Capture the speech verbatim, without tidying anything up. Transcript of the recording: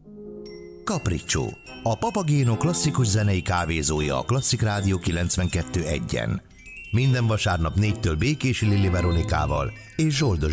Capriccio, a Papagéno klasszikus zenei kávézója a Klasszik Rádió kilencvenkettő egyen. Minden vasárnap négytől Békési Lili Veronikával és Zsoldos